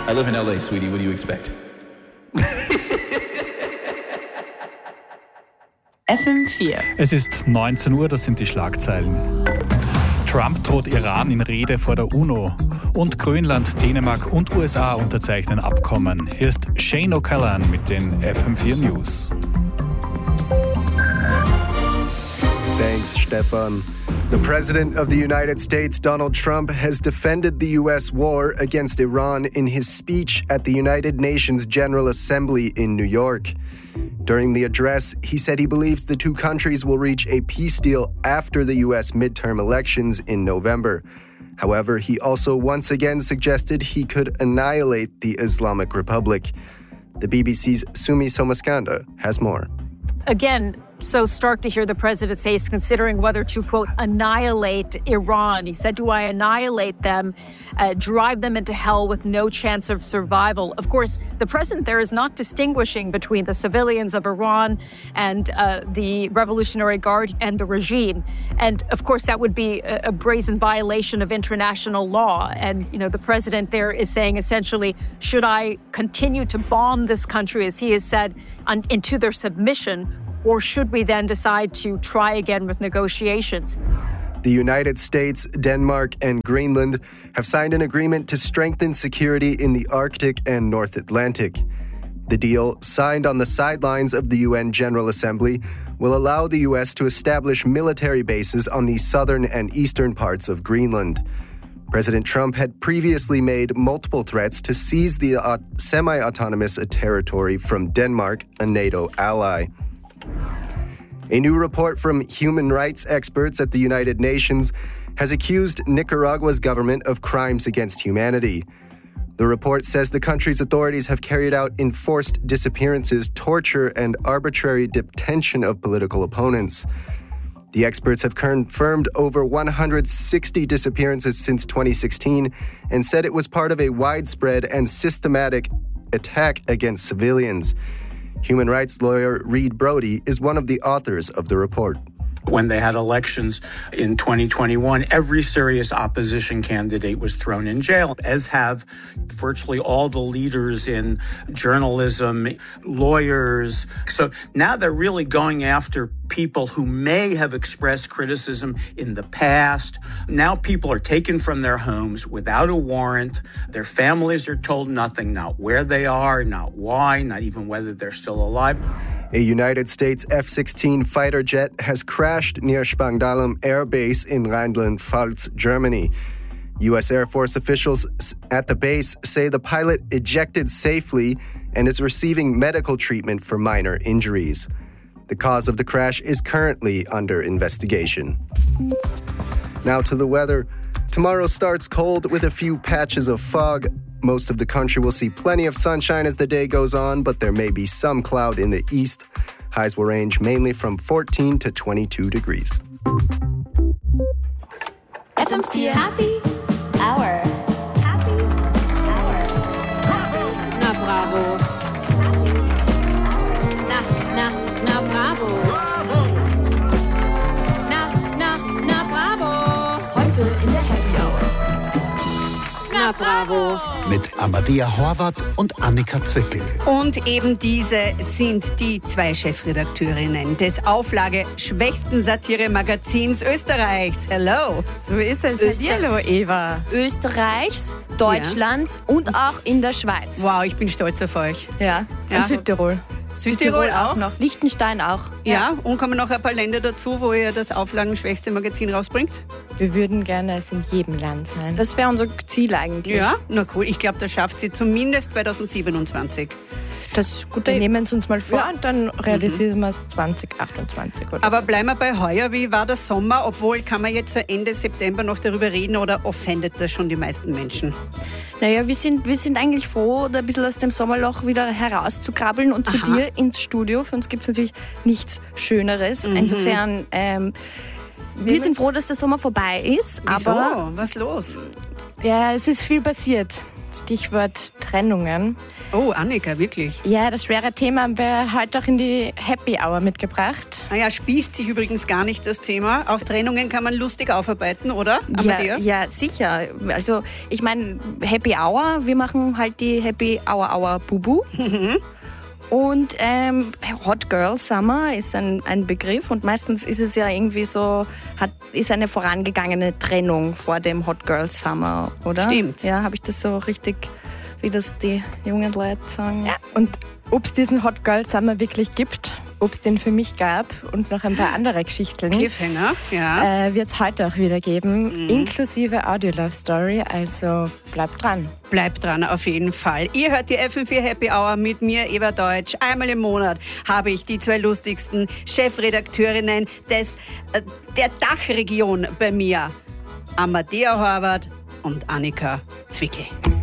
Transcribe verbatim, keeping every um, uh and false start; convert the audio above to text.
I live in L A, sweetie. What do you expect? F M vier. Es ist neunzehn Uhr, das sind die Schlagzeilen. Trump droht Iran in Rede vor der UNO. Und Grönland, Dänemark und U S A unterzeichnen Abkommen. Hier ist Shane O'Callaghan mit den F M vier News. Thanks, Stefan. The President of the United States, Donald Trump, has defended the U S war against Iran in his speech at the United Nations General Assembly in New York. During the address, he said he believes the two countries will reach a peace deal after the U S midterm elections in November. However, he also once again suggested he could annihilate the Islamic Republic. The B B C's Sumi Somaskanda has more. Again, so stark to hear the president say he's considering whether to, quote, annihilate Iran. He said, do I annihilate them, uh, drive them into hell with no chance of survival? Of course, the president there is not distinguishing between the civilians of Iran and uh, the Revolutionary Guard and the regime. And of course, that would be a, a brazen violation of international law. And, you know, the president there is saying essentially, should I continue to bomb this country, as he has said, on, into their submission? Or should we then decide to try again with negotiations? The United States, Denmark, and Greenland have signed an agreement to strengthen security in the Arctic and North Atlantic. The deal, signed on the sidelines of the U N General Assembly, will allow the U S to establish military bases on the southern and eastern parts of Greenland. President Trump had previously made multiple threats to seize the uh, semi-autonomous territory from Denmark, a NATO ally. A new report from human rights experts at the United Nations has accused Nicaragua's government of crimes against humanity. The report says the country's authorities have carried out enforced disappearances, torture, and arbitrary detention of political opponents. The experts have confirmed over one hundred sixty disappearances since twenty sixteen and said it was part of a widespread and systematic attack against civilians. Human rights lawyer Reed Brody is one of the authors of the report. When they had elections in twenty twenty-one, every serious opposition candidate was thrown in jail, as have virtually all the leaders in journalism, lawyers. So now they're really going after people who may have expressed criticism in the past. Now people are taken from their homes without a warrant. Their families are told nothing, not where they are, not why, not even whether they're still alive. A United States F sixteen fighter jet has crashed near Spangdahlem Air Base in Rheinland-Pfalz, Germany. U S Air Force officials at the base say the pilot ejected safely and is receiving medical treatment for minor injuries. The cause of the crash is currently under investigation. Now to the weather. Tomorrow starts cold with a few patches of fog. Most of the country will see plenty of sunshine as the day goes on, but there may be some cloud in the east. Highs will range mainly from fourteen to twenty-two degrees. F M vier Happy Hour. Happy Hour. Na bravo. Na, na, na bravo. Na, na, na bravo. Heute in der Happy Hour. Na bravo. Mit Amadea Horvath und Annika Zwickel. Und eben diese sind die zwei Chefredakteurinnen des auflageschwächsten Satire-Magazins Österreichs. Hello. So ist es. Öster- Hallo, Eva. Österreichs, Deutschlands ja. und auch in der Schweiz. Wow, ich bin stolz auf euch. Ja, ja. und Südtirol. Südtirol auch noch. Liechtenstein auch. Ja. ja, und kommen noch ein paar Länder dazu, wo ihr das auflagenschwächste Magazin rausbringt? Wir würden gerne es in jedem Land sein. Das wäre unser Ziel eigentlich. Ja, na cool. Ich glaube, das schafft sie zumindest zwanzig siebenundzwanzig. Das ist gut. Wir nehmen es uns mal vor ja. und dann realisieren mhm. wir es zwanzig achtundzwanzig. Oder Aber so. bleiben wir bei heuer. Wie war der Sommer? Obwohl, kann man jetzt Ende September noch darüber reden oder offendet das schon die meisten Menschen? Naja, wir sind, wir sind eigentlich froh, da ein bisschen aus dem Sommerloch wieder herauszukrabbeln und Aha. zu dir ins Studio. Für uns gibt es natürlich nichts Schöneres. Mhm. Insofern, ähm, wir sind froh, dass der Sommer vorbei ist. Wieso? Aber was los? Ja, es ist viel passiert. Stichwort Trennungen. Oh, Annika, wirklich? Ja, das schwere Thema haben wir heute auch in die Happy Hour mitgebracht. Ah ja, spießt sich übrigens gar nicht das Thema. Auch Trennungen kann man lustig aufarbeiten, oder? Ja, ja, sicher. Also ich meine, Happy Hour, wir machen halt die Happy Hour Hour Bubu. Mhm. Und ähm, Hot Girl Summer ist ein, ein Begriff und meistens ist es ja irgendwie so, hat, ist eine vorangegangene Trennung vor dem Hot Girl Summer, oder? Stimmt. Ja, habe ich das so richtig, wie das die jungen Leute sagen? Ja. Und ob es diesen Hot Girl Summer wirklich gibt, ob es den für mich gab und noch ein paar andere Geschichten, Cliffhanger, ja. äh, wird es heute auch wieder geben, mhm. inklusive Audio-Love-Story, also bleibt dran. Bleibt dran, auf jeden Fall. Ihr hört die F M vier Happy Hour mit mir, Eva Deutsch. Einmal im Monat habe ich die zwei lustigsten Chefredakteurinnen des, äh, der Dachregion bei mir. Amadea Horvath und Annika Zwickel.